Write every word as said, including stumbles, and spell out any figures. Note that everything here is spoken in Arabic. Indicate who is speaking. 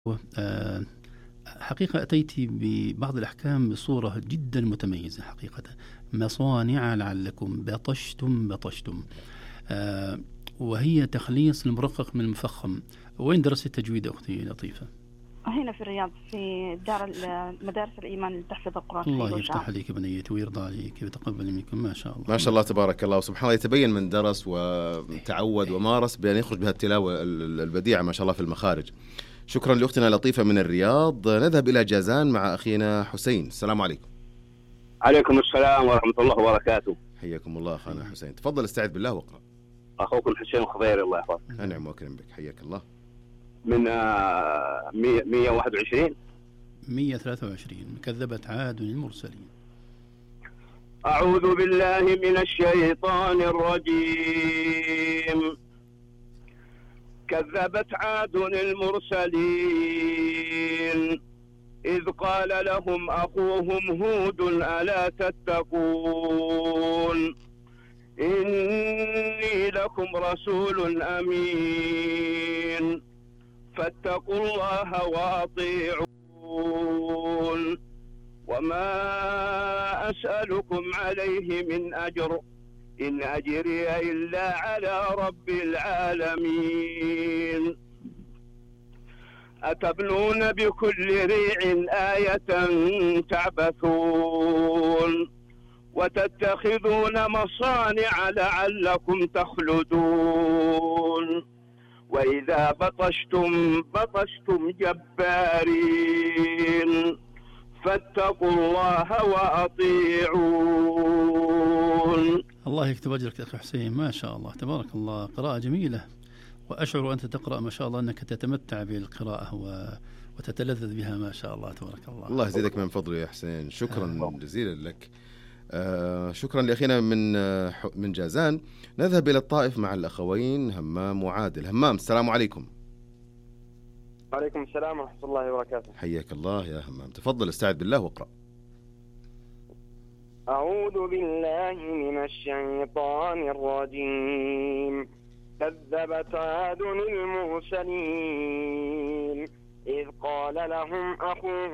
Speaker 1: آه، حقيقة أتيت ببعض الأحكام بصورة جدا متميزة حقيقة. مصانع لعلكم بطشتم بطشتم، آه، وهي تخليص المرقق من المفخم. وين درست التجويد أختي لطيفة؟
Speaker 2: هنا في الرياض في دار مدارس الإيمان لتحفظ القرآن.
Speaker 1: الله يفتح عليك بنيتي ويرضى عليك ويتقبل منكم. ما شاء الله
Speaker 3: ما شاء الله تبارك الله. وسبحان الله يتبين من درس وتعود ومارس بأن يخرج بها التلاوة البديعة ما شاء الله في المخارج. شكرا لأختنا لطيفة من الرياض. نذهب إلى جازان مع أخينا حسين. السلام عليكم.
Speaker 4: عليكم السلام ورحمة الله وبركاته.
Speaker 3: حياكم الله أخانا حسين. تفضل استعذ بالله واقرأ.
Speaker 4: أخوكم حسين الخضيري الله يحفظك.
Speaker 3: أنعم وأكرم بك. حياك الله.
Speaker 4: من مية وواحد وعشرين
Speaker 1: مية وثلاثة وعشرين. كذبت عاد المرسلين.
Speaker 4: أعوذ بالله من الشيطان الرجيم. كذبت عاد المرسلين إذ قال لهم أخوهم هود ألا تتقون إني لكم رسول أمين فاتقوا الله وأطيعون وما أسألكم عليه من أجر إن أجري إلا على رب العالمين أتبنون بكل ريع آية تعبثون وتتخذون مصانع لعلكم تخلدون وإذا بطشتم بطشتم جبارين فاتقوا الله وأطيعون.
Speaker 1: الله يكتب أجرك أخي حسين. ما شاء الله تبارك الله. قراءة جميلة، وأشعر وأنت تقرأ ما شاء الله أنك تتمتع بالقراءة وتتلذذ بها. ما شاء الله تبارك الله.
Speaker 3: الله يزيدك من فضله يا حسين. شكرا جزيلا لك. آه شكرا لأخينا من آه من جازان. نذهب إلى الطائف مع الأخوين همام وعادل. همام السلام عليكم.
Speaker 5: وعليكم السلام ورحمة الله وبركاته.
Speaker 3: حياك الله يا همام. تفضل استعذ بالله واقرأ.
Speaker 5: أعوذ بالله من الشيطان الرجيم. كذبت عاد المرسلين إذ قال لهم أخوهم